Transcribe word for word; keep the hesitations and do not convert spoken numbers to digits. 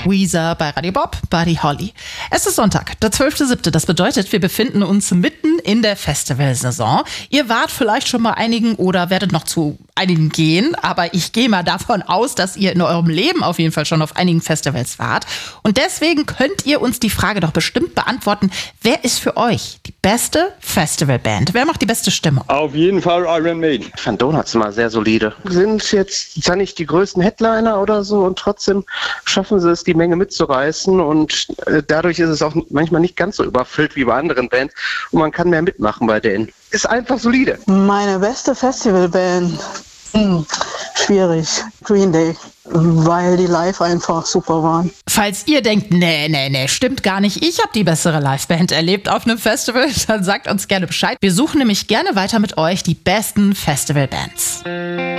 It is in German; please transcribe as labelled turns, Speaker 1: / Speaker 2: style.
Speaker 1: Weezer bei Radio Bob, Buddy Holly. Es ist Sonntag, der zwölfter siebte Das bedeutet, wir befinden uns mitten in der Festivalsaison. Ihr wart vielleicht schon mal einigen oder werdet noch zu einigen gehen, aber ich gehe mal davon aus, dass ihr in eurem Leben auf jeden Fall schon auf einigen Festivals wart. Und deswegen könnt ihr uns die Frage doch bestimmt beantworten, wer ist für euch die beste Festivalband? Wer macht die beste Stimmung?
Speaker 2: Auf jeden Fall Iron Maiden.
Speaker 3: Ich fand Donuts mal sehr solide. Sind jetzt zwar nicht die größten Headliner oder so und trotzdem schaffen sie es, die Menge mitzureißen und äh, dadurch ist es auch manchmal nicht ganz so überfüllt wie bei anderen Bands und man kann mehr mitmachen bei denen. Ist einfach solide.
Speaker 4: Meine beste Festivalband? Hm, schwierig. Green Day, weil die live einfach super waren.
Speaker 1: Falls ihr denkt, nee, nee, nee, stimmt gar nicht, ich habe die bessere Liveband erlebt auf einem Festival, dann sagt uns gerne Bescheid. Wir suchen nämlich gerne weiter mit euch die besten Festivalbands.